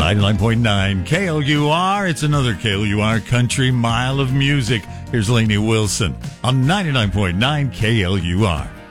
99.9 KLUR. It's another KLUR Country Mile of Music. Here's Lainey Wilson on 99.9 KLUR.